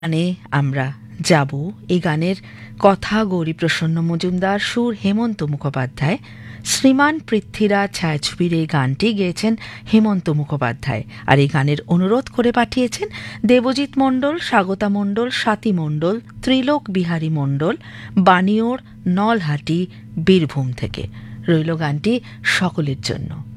গানে আমরা যাব। এই গানের কথা গৌরীপ্রসন্ন মজুমদার, সুর হেমন্ত মুখোপাধ্যায়। শ্রীমান পৃথ্বীরাজ ছায়াছবির এই গানটি গেয়েছেন হেমন্ত মুখোপাধ্যায়, আর এই গানের অনুরোধ করে পাঠিয়েছেন দেবজিৎ মণ্ডল, স্বাগতা মণ্ডল, স্বাতী মণ্ডল, ত্রিলোক বিহারী মণ্ডল, বানিয়োর, নলহাটি, বীরভূম থেকে। রইল গানটি সকলের জন্য।